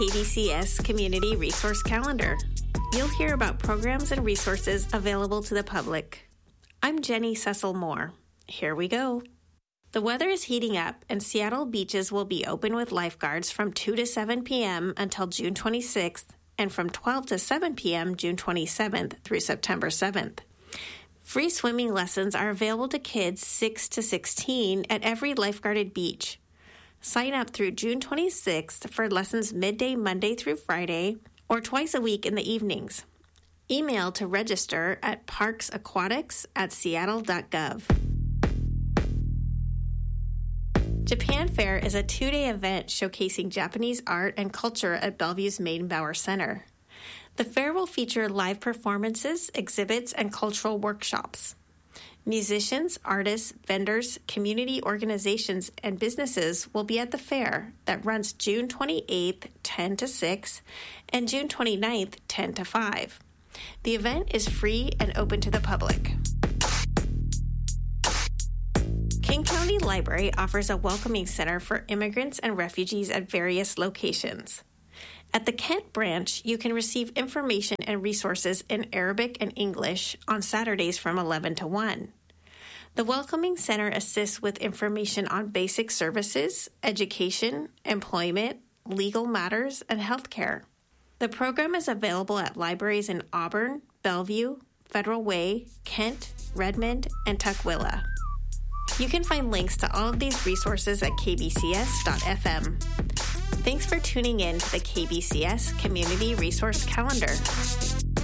KBCS Community Resource Calendar. You'll hear about programs and resources available to the public. I'm Jenny Cecil Moore. Here we go. The weather is heating up, and Seattle beaches will be open with lifeguards from 2 to 7 p.m. until June 26th, and from 12 to 7 p.m. June 27th through September 7th. Free swimming lessons are available to kids 6 to 16 at every lifeguarded beach. Sign up through June 26th for lessons midday Monday through Friday or twice a week in the evenings. Email to register at parksaquatics@seattle.gov. Japan Fair is a 2-day event showcasing Japanese art and culture at Bellevue's Meydenbauer Center. The fair will feature live performances, exhibits, and cultural workshops. Musicians, artists, vendors, community organizations, and businesses will be at the fair that runs June 28th, 10 to 6, and June 29th, 10 to 5. The event is free and open to the public. King County Library offers a welcoming center for immigrants and refugees at various locations. At the Kent branch, you can receive information and resources in Arabic and English on Saturdays from 11 to 1. The Welcoming Center assists with information on basic services, education, employment, legal matters, and healthcare. The program is available at libraries in Auburn, Bellevue, Federal Way, Kent, Redmond, and Tukwila. You can find links to all of these resources at kbcs.fm. Thanks for tuning in to the KBCS Community Resource Calendar.